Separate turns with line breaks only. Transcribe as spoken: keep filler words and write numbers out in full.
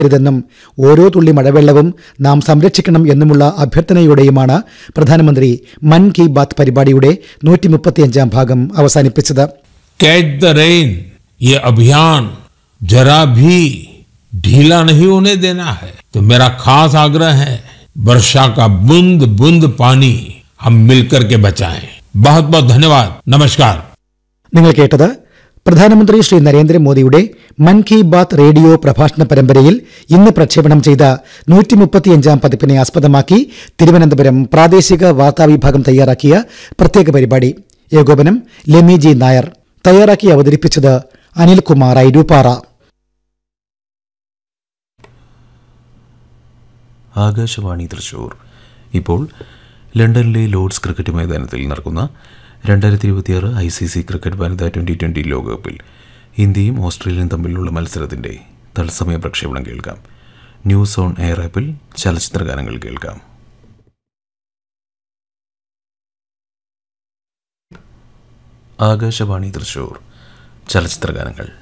െന്നും ഓരോ തുള്ളി മഴവെള്ളവും നാം സംരക്ഷിക്കണം എന്നുമുള്ള അഭ്യർത്ഥനയോടെയുമാണ് പ്രധാനമന്ത്രി മൻ കി ബാത്ത് പരിപാടിയുടെ നൂറ്റി മുപ്പത്തിയഞ്ചാം ഭാഗം അവസാനിപ്പിച്ചത്.
कैच द रेन ये अभियान जरा भी ढीला नहीं होने देना है. तो मेरा खास आग्रह है, वर्षा का बूंद बूंद पानी हम मिलकर के बचाएं. बहुत बहुत धन्यवाद. नमस्कार.
നിങ്ങൾ കേട്ടത് പ്രധാനമന്ത്രി ശ്രീ നരേന്ദ്രമോദിയുടെ മൻ കി ബാത്ത് റേഡിയോ പ്രഭാഷണ പരമ്പരയിൽ ഇന്ന് പ്രക്ഷേപണം ചെയ്ത നൂറ്റി മുപ്പത്തിയഞ്ചാം പതിപ്പിനെ ആസ്പദമാക്കി തിരുവനന്തപുരം പ്രാദേശിക വാർത്താവിഭാഗം തയ്യാറാക്കിയ പ്രത്യേക പരിപാടി. ഏകോപനം ലെമി ജി നായർ. തയ്യാറാക്കി അവതരിപ്പിച്ചത് അനിൽകുമാർ ഐരൂപ്പാറ.
ആകാശവാണി തൃശൂർ. ഇപ്പോൾ ലണ്ടനിലെ ലോർഡ്സ് ക്രിക്കറ്റ് മൈതാനത്തിൽ നടക്കുന്ന രണ്ടായിരത്തി ഇരുപത്തിയാറ് ഐ സി സി ക്രിക്കറ്റ് വനിതാ ട്വൻ്റി ട്വൻ്റി ലോകകപ്പിൽ ഇന്ത്യയും ഓസ്ട്രേലിയയും തമ്മിലുള്ള മത്സരത്തിൻ്റെ തത്സമയ പ്രക്ഷേപണം കേൾക്കാം. ന്യൂസ് ഓൺ എയർ ആപ്പിൽ ചലച്ചിത്ര ഗാനങ്ങൾ കേൾക്കാം. ആകാശവാണി തൃശൂർ. ചലച്ചിത്ര ഗാനങ്ങൾ.